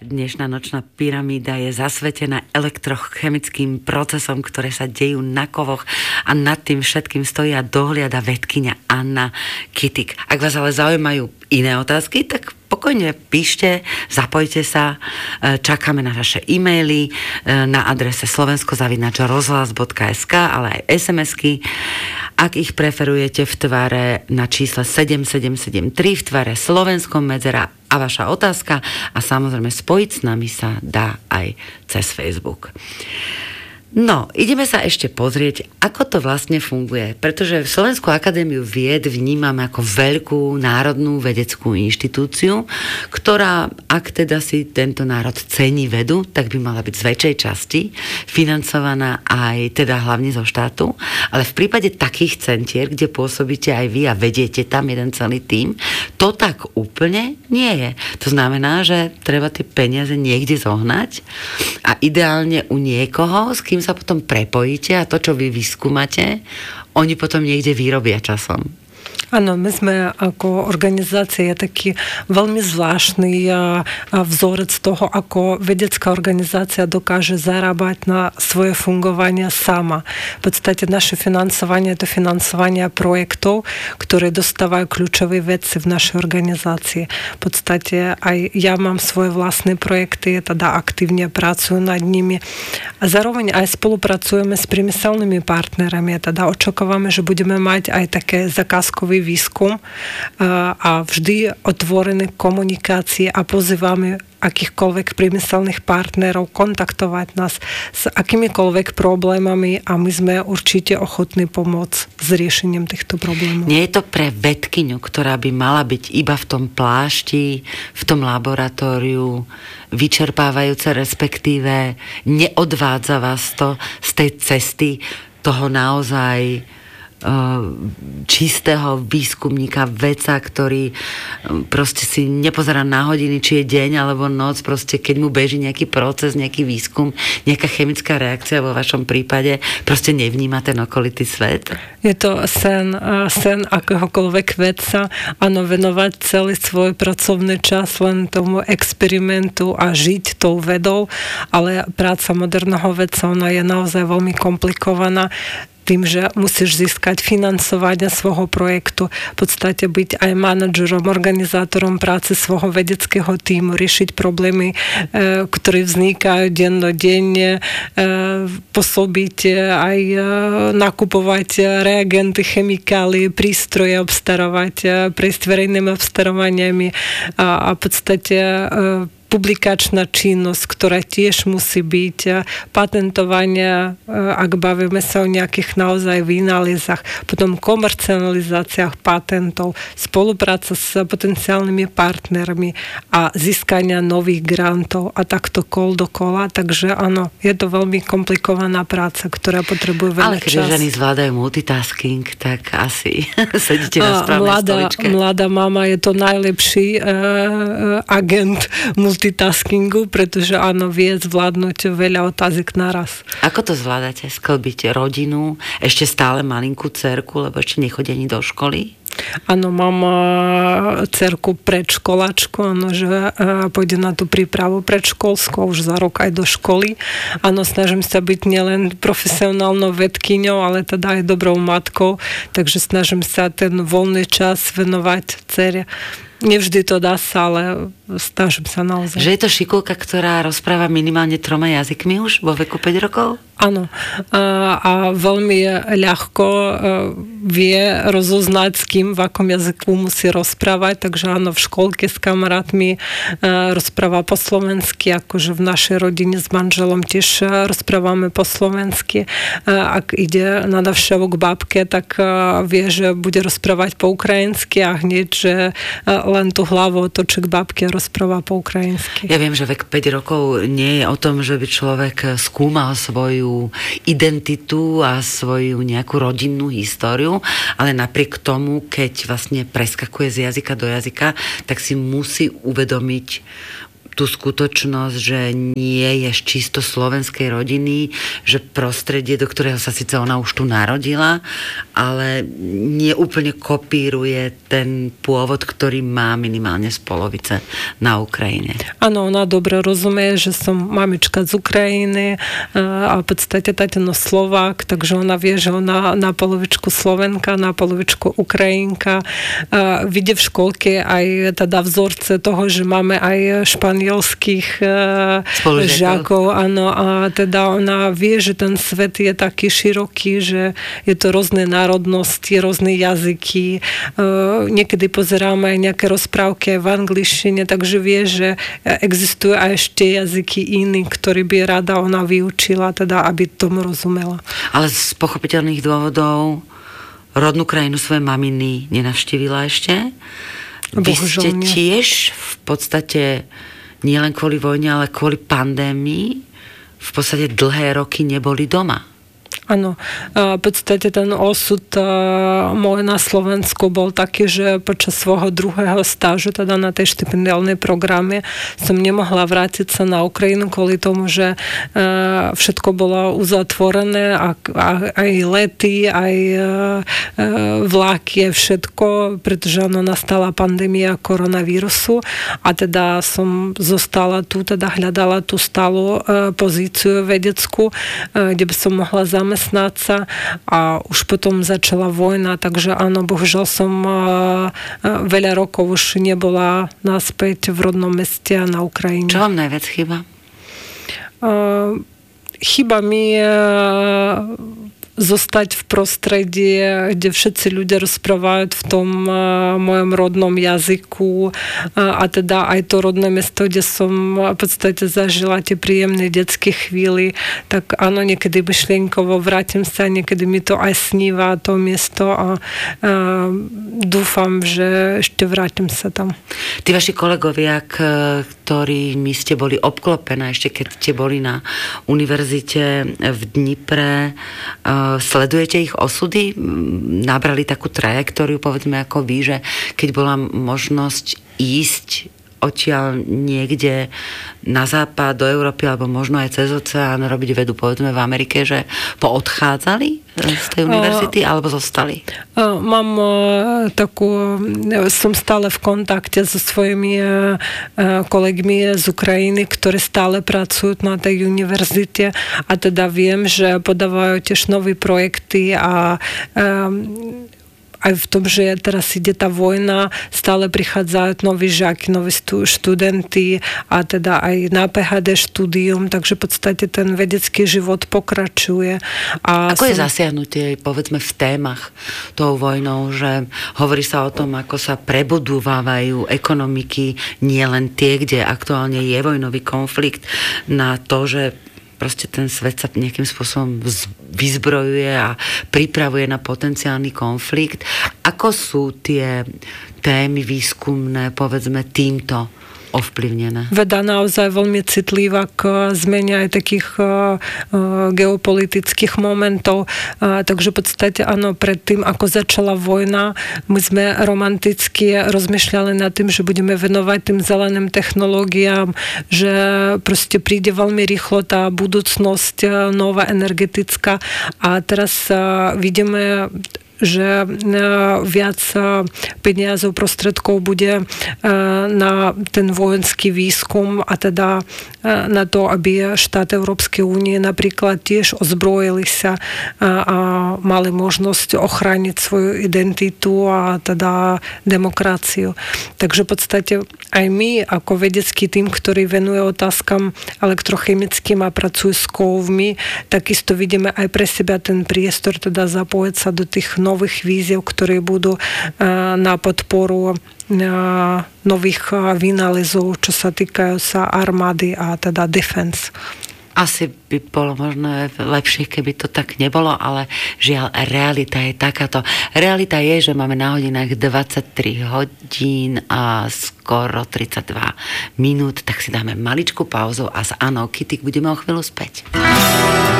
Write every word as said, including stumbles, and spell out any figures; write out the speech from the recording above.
dnešná nočná pyramída je zasvetená elektrochemickým procesom, ktoré sa dejú na kovoch a nad tým všetkým stojí a dohliada vedkyňa Anna Kytik. Ak vás ale zaujímajú iné otázky, tak pokojne píšte, zapojte sa, čakáme na vaše e-maily na adrese slovensko zavináč rozhlas bodka es ká, ale aj es em esky. Ak ich preferujete v tvare na čísle sedem sedem sedem tri, v tvare slovenskom medzera a vaša otázka a samozrejme spojiť s nami sa dá aj cez Facebook. No, ideme sa ešte pozrieť, ako to vlastne funguje, pretože Slovenskú akadémiu vied vnímame ako veľkú národnú vedeckú inštitúciu, ktorá, ak teda si tento národ cení vedu, tak by mala byť z väčšej časti financovaná aj teda hlavne zo štátu, ale v prípade takých centier, kde pôsobíte aj vy a vediete tam jeden celý tím, to tak úplne nie je. To znamená, že treba tie peniaze niekde zohnať a ideálne u niekoho, s kým sa potom prepojíte a to, čo vy vyskúmate, oni potom niekde vyrobia časom. Áno, my sme ako organizácia taký veľmi zvláštny vzorec toho, ako vedecká organizácia dokáže zarábať na svoje fungovanie sama. V podstate naše financovanie je to financovanie projektov, ktoré dostávajú kľúčové vedci v našej organizácii. V podstate aj ja mám svoje vlastné projekty, teda aktívne pracujem nad nimi. A zároveň aj spolupracujeme s priemyselnými partnerami, teda očakávame, že budeme mať aj také zakázkové výskum a vždy otvorené komunikácie a pozývame akýchkoľvek priemyselných partnerov kontaktovať nás s akýmikoľvek problémami a my sme určite ochotní pomôcť s riešením týchto problémov. Nie je to pre vedkyňu, ktorá by mala byť iba v tom plášti, v tom laboratóriu, vyčerpávajúce, respektíve neodvádza vás to z tej cesty toho naozaj čistého výskumníka, vedca, ktorý proste si nepozerá na hodiny, či je deň alebo noc, proste keď mu beží nejaký proces, nejaký výskum, nejaká chemická reakcia vo vašom prípade, proste nevníma ten okolitý svet? Je to sen, sen akéhokoľvek vedca, áno, venovať celý svoj pracovný čas len tomu experimentu a žiť tou vedou, ale práca moderného vedca, ona je naozaj veľmi komplikovaná tým, že musíš získať financovanie svojho projektu, v podstate byť aj manažerom, organizátorom práce svojho vedeckého tímu, riešiť problémy, ktoré vznikajú dennodenne, pôsobiť aj nakupovať reagenty, chemikálie, prístroje, obstarovať, prejsť verejnými obstarávaniami a, a v podstate publikačná činnosť, ktorá tiež musí byť, patentovanie, ak bavíme sa o nejakých naozaj vynálezách, potom komercializáciách patentov, spolupráca s potenciálnymi partnermi a získania nových grantov a takto kol dokola. Takže áno, je to veľmi komplikovaná práca, ktorá potrebuje veľa času. Ale keď ženy zvládajú multitasking, tak asi sedíte na správnej mladá, stoličke. Mladá mama je to najlepší uh, agent multitaskingu, pretože áno, vie zvládnuť veľa otázek naraz. Ako to zvládate? Sklbiť rodinu, ešte stále malinkú dcerku, lebo ešte nechodí ani do školy? Áno, mám dcerku predškolačku, áno, že pôjde na tú prípravu predškolskú, už za rok aj do školy. Áno, snažím sa byť nielen profesionálnou vedkyňou, ale teda aj dobrou matkou, takže snažím sa ten voľný čas venovať dcere. Nevždy to dá sa, ale snažím sa naozaj. Že je to šikulka, ktorá rozpráva minimálne troma jazykmi už vo veku päť rokov? Áno. A, a veľmi ľahko vie rozoznať, s kým, v akom jazyku musí rozprávať. Takže áno, v školke s kamarátmi rozpráva po slovensky, akože v našej rodine s manželom tiež rozprávame po slovensky. Ak ide na návštevu k babke, tak vie, že bude rozprávať po ukrajinsky a hneď, že len tú hlavu otočí k babke a rozpráva po ukrajinsky. Ja viem, že vek päť rokov nie je o tom, že by človek skúmal svoju identitu a svoju nejakú rodinnú históriu, ale napriek tomu, keď vlastne preskakuje z jazyka do jazyka, tak si musí uvedomiť tú skutočnosť, že nie je z čisto slovenskej rodiny, že prostredie, do ktorého sa síce ona už tu narodila, ale nie úplne kopíruje ten pôvod, ktorý má minimálne z polovice na Ukrajine. Áno, ona dobre rozumie, že som mamička z Ukrajiny a v podstate tatino Slovák, takže ona vie, že ona na polovičku Slovenka, na polovičku Ukrajinka. Vidie v školke aj teda vzorce toho, že máme aj španielských žiakov, áno, a teda ona vie, že ten svet je taký široký, že je to rôzne národnosti, rôzne jazyky. Niekedy pozeráme aj nejaké rozprávky aj v angličtine, takže vie, že existujú aj ešte jazyky iní, ktorý by rada ona vyučila, teda aby tomu rozumela. Ale z pochopiteľných dôvodov rodnú krajinu svojej maminy nenavštívila ešte? Vy ste tiež v podstate nielen kvôli vojne, ale kvôli pandémii v podstate dlhé roky neboli doma. Áno, v podstate ten osud môj na Slovensku bol taký, že počas svojho druhého stážu, teda na tej štipendiálnej programe, som nemohla vrátiť sa na Ukrajinu kvôli tomu, že všetko bolo uzatvorené, aj lety, aj vlaky, všetko, pretože ono nastala pandémia koronavírusu a teda som zostala tu, teda hľadala tú stálu pozíciu vedeckú, kde by som mohla zamestnať sa a už potom začala vojna, takže áno, bohužiaľ som veľa rokov už nebola naspäť v rodnom meste a na Ukrajine. Čo vám najviac chýba? Chýba mi zostať v prostredí, kde všetci ľudia rozprávajú v tom mojom rodnom jazyku a teda aj to rodné mesto, kde som v podstate zažila tie príjemné detské chvíli, tak áno, niekedy myšlienkovo vrátim sa, niekedy mi to aj sníva to miesto a, a dúfam, že ešte vrátim sa tam. Tí vaši kolegovia, ktorými ste boli obklopená, ešte keď ste boli na univerzite v Dnipre, sledujete ich osudy? Nabrali takú trajektóriu, povedzme ako vy, že keď bola možnosť ísť odtiaľ niekde na západ, do Európy, alebo možno aj cez oceán robiť vedu, povedzme v Amerike, že poodchádzali z tej univerzity, uh, alebo zostali? Uh, mám uh, takú, som stále v kontakte so svojimi uh, kolegmi z Ukrajiny, ktorí stále pracujú na tej univerzite a teda viem, že podávajú tiež nové projekty a um, aj v tom, že teraz ide tá vojna, stále prichádzajú noví žiaky, noví študenti a teda aj na pé há dé štúdium, takže v podstate ten vedecký život pokračuje. A ako som... je zasiahnutie, povedzme, v témach tou vojnou, že hovorí sa o tom, ako sa prebudovávajú ekonomiky, nie len tie, kde aktuálne je vojnový konflikt, na to, že proste ten svet sa nejakým spôsobom vyzbrojuje a pripravuje na potenciálny konflikt. Ako sú tie témy výskumné, povedzme, týmto ovplyvnené? Veda naozaj veľmi citlivá k zmene aj takých uh, geopolitických momentov. Uh, takže v podstate áno, predtým, ako začala vojna, my sme romanticky rozmýšľali nad tým, že budeme venovať tým zeleným technológiám, že proste príde veľmi rýchlo tá budúcnosť uh, nová energetická a teraz uh, vidíme, že viac peniazov, prostredkov bude na ten vojenský výskum a teda na to, aby štáty Európskej únie napríklad tiež ozbrojili sa a mali možnosť ochrániť svoju identitu a teda demokraciu. Takže v podstate aj my ako vedecký tým, ktorý venuje otázkam elektrochemickým a pracuje s kovmi, takisto vidíme aj pre seba ten priestor, teda zapojiť sa do tých nových víziev, ktoré budú na podporu nových vynálezov, čo sa týkajú sa armády a teda defense. Asi by bolo možno lepšie, keby to tak nebolo, ale žiaľ, realita je takáto. Realita je, že máme na hodinách dvadsaťtri hodín a skoro tridsaťdva minút, tak si dáme maličkú pauzu a s Anou Kytik budeme o chvíľu späť.